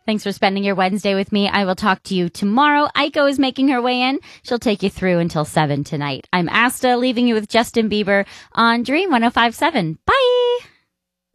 Thanks for spending your Wednesday with me. I will talk to you tomorrow. Aiko is making her way in. She'll take you through until 7 tonight. I'm Asta, leaving you with Justin Bieber on Dream 105.7. Bye!